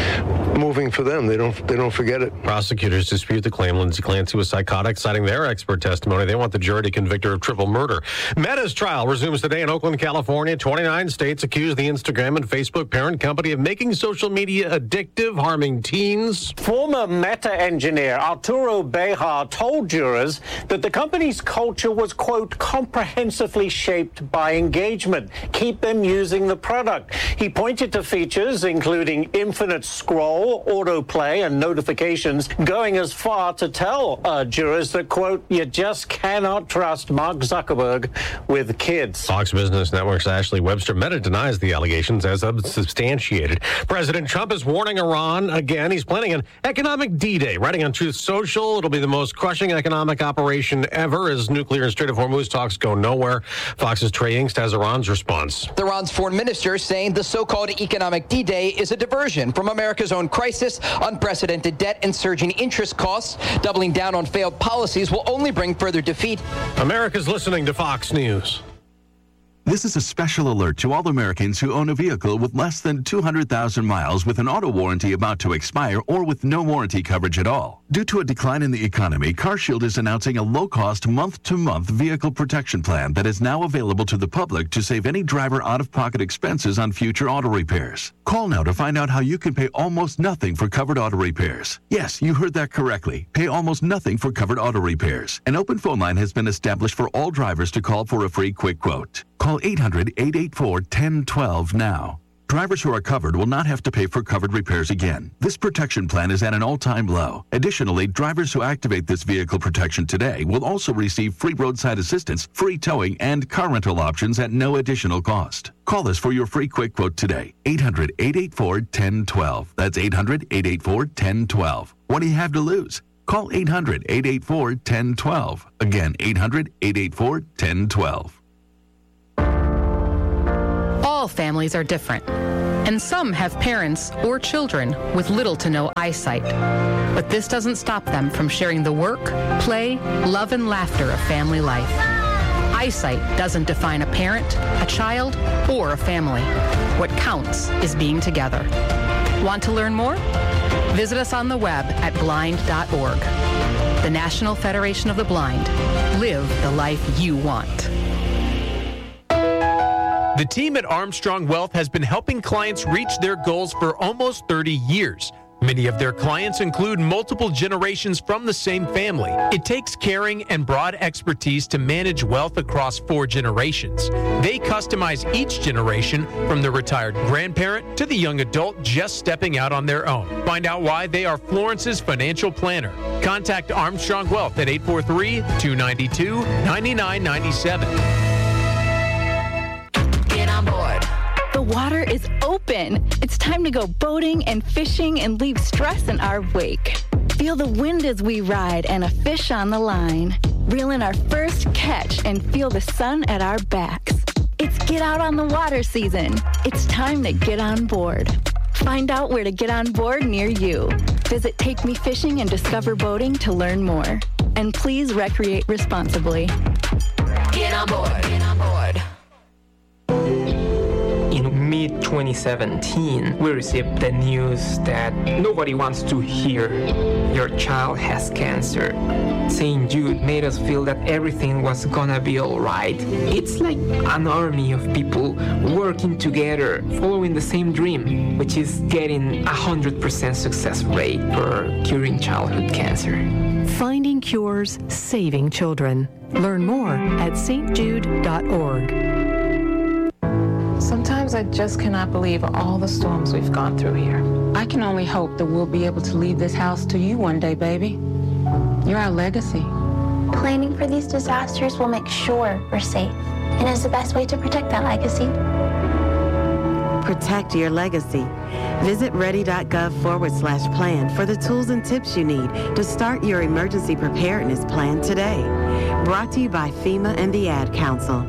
moving for them. They don't forget it. Prosecutors dispute the claim Lindsay Clancy was psychotic, citing their expert testimony. They want the jury to convict her of triple murder. Meta's trial resumes today in Oakland, California. 29 states accuse the Instagram and Facebook parent company of making social media addictive, harming teens. Former Meta engineer Arturo Bejar told jurors that the company's culture was, quote, comprehensively shaped by engagement. Keep them using the product. He pointed to features including infinite scroll, autoplay, and notifications, going as far to tell jurors that, quote, you just cannot trust Mark Zuckerberg with kids. Fox Business Network's Ashley Webster. Meta denies the allegations as unsubstantiated. President Trump is warning Iran again. He's planning an economic D-Day. Writing on Truth Social, it'll be the most crushing economic operation ever as nuclear and Strait of Hormuz talks go nowhere. Fox's Trey Yingst has Iran's response. Iran's foreign minister saying the so-called economic D-Day is a diversion from America's own crisis. Unprecedented debt and surging interest costs. Doubling down on failed policies will only bring further defeat. America's listening to Fox News. This is a special alert to all Americans who own a vehicle with less than 200,000 miles with an auto warranty about to expire or with no warranty coverage at all. Due to a decline in the economy, CarShield is announcing a low-cost month-to-month vehicle protection plan that is now available to the public to save any driver out-of-pocket expenses on future auto repairs. Call now to find out how you can pay almost nothing for covered auto repairs. Yes, you heard that correctly. Pay almost nothing for covered auto repairs. An open phone line has been established for all drivers to call for a free quick quote. Call 800-884-1012 now. Drivers who are covered will not have to pay for covered repairs again. This protection plan is at an all-time low. Additionally, drivers who activate this vehicle protection today will also receive free roadside assistance, free towing, and car rental options at no additional cost. Call us for your free quick quote today. 800-884-1012. That's 800-884-1012. What do you have to lose? Call 800-884-1012. Again, 800-884-1012. All families are different, and some have parents or children with little to no eyesight. But this doesn't stop them from sharing the work, play, love, and laughter of family life. Eyesight doesn't define a parent, a child, or a family. What counts is being together. Want to learn more? Visit us on the web at blind.org. The National Federation of the Blind. Live the life you want. The team at Armstrong Wealth has been helping clients reach their goals for almost 30 years. Many of their clients include multiple generations from the same family. It takes caring and broad expertise to manage wealth across 4 generations. They customize each generation, from the retired grandparent to the young adult just stepping out on their own. Find out why they are Florence's financial planner. Contact Armstrong Wealth at 843-292-9997. Get on board. The water is open. It's time to go boating and fishing and leave stress in our wake. Feel the wind as we ride and a fish on the line. Reel in our first catch and feel the sun at our backs. It's get out on the water season. It's time to get on board. Find out where to get on board near you. Visit Take Me Fishing and Discover Boating to learn more. And please recreate responsibly. Get on board. Get on board. In mid-2017, we received the news that nobody wants to hear your child has cancer. St. Jude made us feel that everything was gonna be alright. It's like an army of people working together, following the same dream, which is getting 100% success rate for curing childhood cancer. Finding cures, saving children. Learn more at stjude.org. Sometimes I just cannot believe all the storms we've gone through here. I can only hope that we'll be able to leave this house to you one day, baby. You're our legacy. Planning for these disasters will make sure we're safe and is the best way to protect that legacy. Protect your legacy. Visit ready.gov/plan for the tools and tips you need to start your emergency preparedness plan today. Brought to you by FEMA and the Ad Council.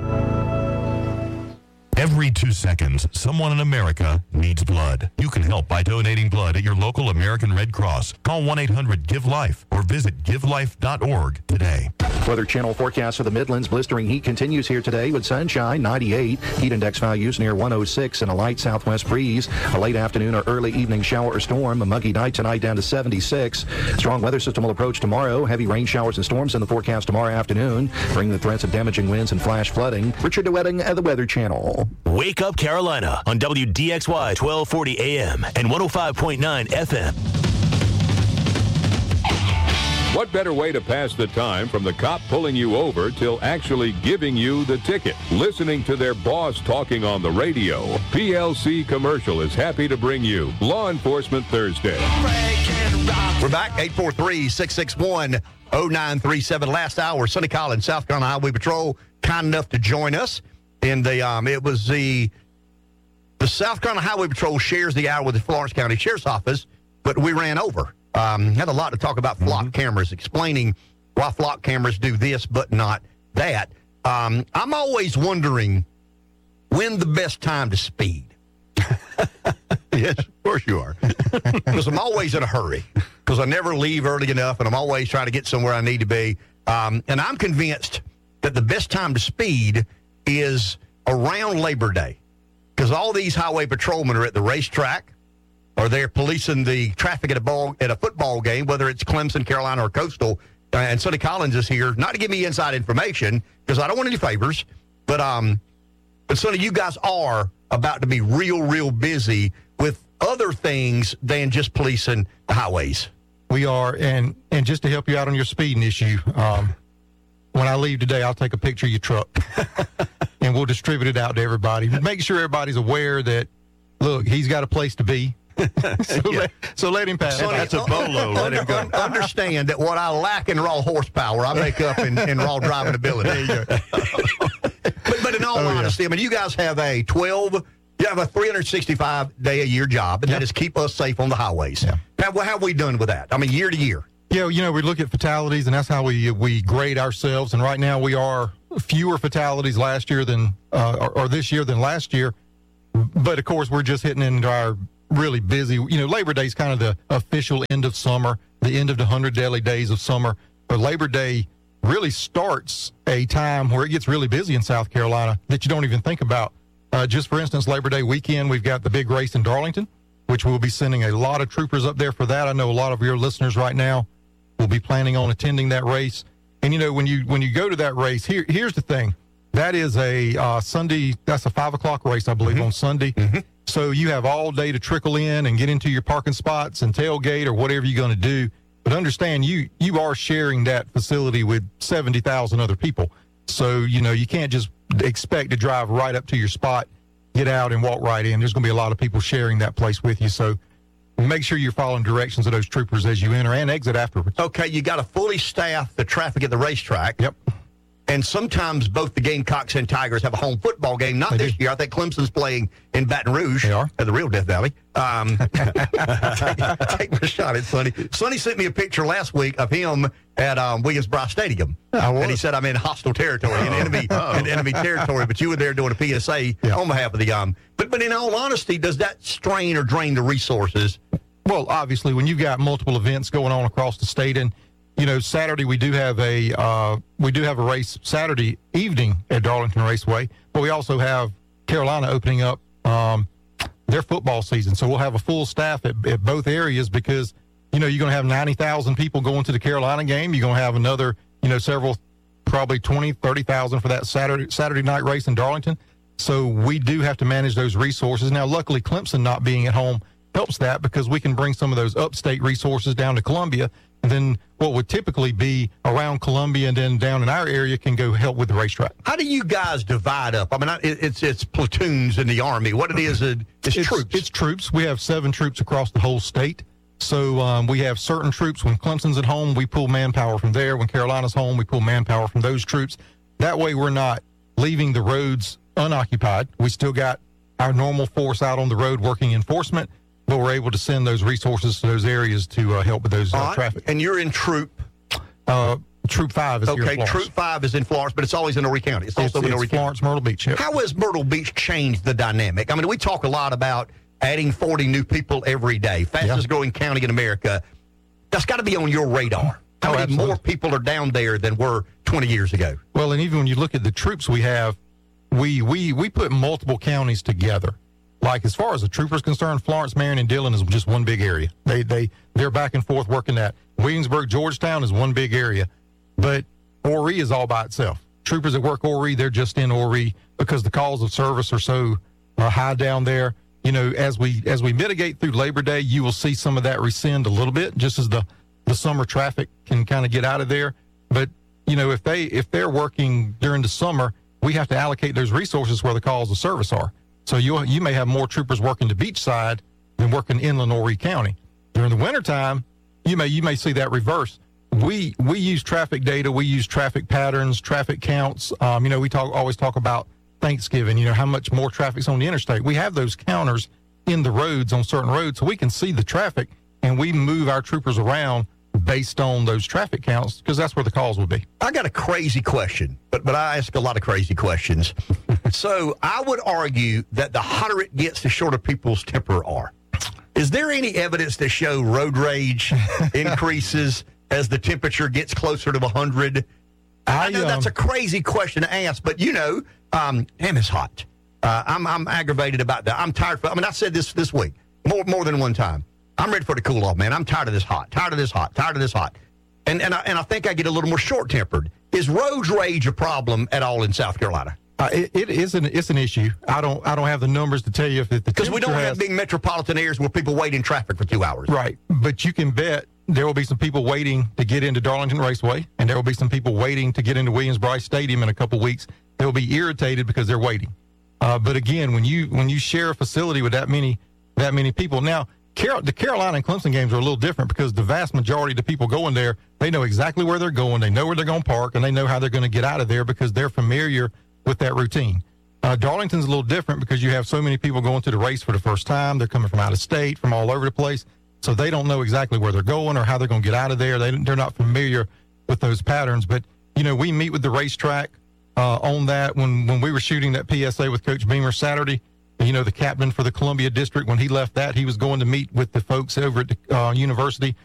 Every 2 seconds, someone in America needs blood. You can help by donating blood at your local American Red Cross. Call 1-800-GIVE-LIFE or visit givelife.org today. Weather Channel forecast for the Midlands. Blistering heat continues here today with sunshine, 98. Heat index values near 106 and a light southwest breeze. A late afternoon or early evening shower or storm. A muggy night tonight down to 76. Strong weather system will approach tomorrow. Heavy rain showers and storms in the forecast tomorrow afternoon, bringing the threats of damaging winds and flash flooding. Richard DeWetting at the Weather Channel. Wake Up Carolina on WDXY 1240 AM and 105.9 FM. What better way to pass the time from the cop pulling you over till actually giving you the ticket? Listening to their boss talking on the radio. PLC Commercial is happy to bring you Law Enforcement Thursday. We're back, 843-661-0937. Last hour, Sonny Collins, South Carolina Highway Patrol, kind enough to join us. And it was the South Carolina Highway Patrol shares the hour with the Florence County Sheriff's Office, but we ran over. Had a lot to talk about flock cameras, explaining why flock cameras do this but not that. I'm always wondering when the best time to speed. Yes, of course you are. Because I'm always in a hurry. Because I never leave early enough, and I'm always trying to get somewhere I need to be. And I'm convinced that the best time to speed is around Labor Day, because all these highway patrolmen are at the racetrack, or they're policing the traffic at a football game, whether it's Clemson, Carolina, or Coastal. And Sonny Collins is here, not to give me inside information, because I don't want any favors, but Sonny, you guys are about to be real busy with other things than just policing the highways. We are, and just to help you out on your speeding issue, when I leave today, I'll take a picture of your truck, and we'll distribute it out to everybody. Make sure everybody's aware that look, he's got a place to be. So let him pass. Sonny, That's a bolo. Let him go. Understand that what I lack in raw horsepower, I make up in raw driving ability. There you go. but in all honesty, I mean, you guys have a 365-day-a-year job, and that is keep us safe on the highways. Yeah. How have we done with that? I mean, year to year. Yeah, you know, we look at fatalities, and that's how we grade ourselves. And right now, we are fewer fatalities last year than or this year than last year. But of course, we're just hitting into our really busy. You know, Labor Day is kind of the official end of summer, the end of the 100 daily days of summer. But Labor Day really starts a time where it gets really busy in South Carolina that you don't even think about. Just for instance, Labor Day weekend, we've got the big race in Darlington, which we'll be sending a lot of troopers up there for that. I know a lot of your listeners right now will be planning on attending that race. And, you know, when you go to that race, here's the thing. That is a Sunday, that's a 5 o'clock race, I believe, on Sunday. Mm-hmm. So you have all day to trickle in and get into your parking spots and tailgate or whatever you're going to do. But understand, you are sharing that facility with 70,000 other people. So, you know, you can't just expect to drive right up to your spot, get out and walk right in. There's going to be a lot of people sharing that place with you. So make sure you're following directions of those troopers as you enter and exit afterwards. Okay, you got to fully staff the traffic at the racetrack. Yep. And sometimes both the Gamecocks and Tigers have a home football game. Not this year. I think Clemson's playing in Baton Rouge. They are. At the real Death Valley. Take my shot at Sonny. Sonny sent me a picture last week of him at Williams-Brice Stadium. And he said, I'm in hostile territory, in enemy territory. But you were there doing a PSA on behalf of the But in all honesty, does that strain or drain the resources? Well, obviously, when you've got multiple events going on across the state, and you know, Saturday we do have a race Saturday evening at Darlington Raceway, but we also have Carolina opening up their football season. So we'll have a full staff at both areas because, you know, you're going to have 90,000 people going to the Carolina game. You're going to have another, you know, several, probably 20, 30,000 for that Saturday night race in Darlington. So we do have to manage those resources. Now, luckily, Clemson not being at home helps that because we can bring some of those upstate resources down to Columbia. And then what would typically be around Columbia and then down in our area can go help with the racetrack. How do you guys divide up? I mean, it's platoons in the Army. What it is, it's troops. It's troops. We have 7 troops across the whole state. So we have certain troops. When Clemson's at home, we pull manpower from there. When Carolina's home, we pull manpower from those troops. That way we're not leaving the roads unoccupied. We still got our normal force out on the road working enforcement, but we're able to send those resources to those areas to help with those traffic. And you're in Troop? Troop 5 is here in Florence. Okay, Troop 5 is in Florence, but it's always in Horry County. It's also in Horry County. Florence, Myrtle Beach. Yep. How has Myrtle Beach changed the dynamic? I mean, we talk a lot about adding 40 new people every day, fastest growing county in America. That's got to be on your radar. How many more people are down there than were 20 years ago? Well, and even when you look at the troops we have, we put multiple counties together. Like as far as the troopers concerned, Florence, Marion, and Dillon is just one big area. They're back and forth working that. Williamsburg, Georgetown is one big area, but Horry is all by itself. Troopers that work Horry, they're just in Horry because the calls of service are so high down there. You know, as we mitigate through Labor Day, you will see some of that rescind a little bit, just as the summer traffic can kind of get out of there. But you know, if they're working during the summer, we have to allocate those resources where the calls of service are. So you may have more troopers working the beach side than working inland Horry County. During the wintertime, you may see that reverse. We use traffic data, we use traffic patterns, traffic counts. You know, we always talk about Thanksgiving, you know, how much more traffic's on the interstate. We have those counters in the roads on certain roads, so we can see the traffic, and we move our troopers around based on those traffic counts because that's where the calls will be. I got a crazy question, but I ask a lot of crazy questions. So I would argue that the hotter it gets, the shorter people's temper are. Is there any evidence to show road rage increases as the temperature gets closer to 100? I know that's a crazy question to ask, but you know, damn, it's hot. I'm aggravated about that. I'm tired. I said this week more than one time. I'm ready for the cool off, man. I'm tired of this hot. And I think I get a little more short-tempered. Is road rage a problem at all in South Carolina? It's an issue. I don't have the numbers to tell you if the because we don't have big metropolitan areas where people wait in traffic for 2 hours. Right, but you can bet there will be some people waiting to get into Darlington Raceway, and there will be some people waiting to get into Williams-Brice Stadium in a couple weeks. They'll be irritated because they're waiting. But again, when you share a facility with that many people, now the Carolina and Clemson games are a little different because the vast majority of the people going there, they know exactly where they're going, they know where they're going to park, and they know how they're going to get out of there because they're familiar with that routine. Darlington's a little different because you have so many people going to the race for the first time. They're coming from out of state, from all over the place, so they don't know exactly where they're going or how they're going to get out of there. They're not familiar with those patterns. But we meet with the racetrack on that. When we were shooting that PSA with Coach Beamer Saturday, the captain for the Columbia District, when he left that, he was going to meet with the folks over at the university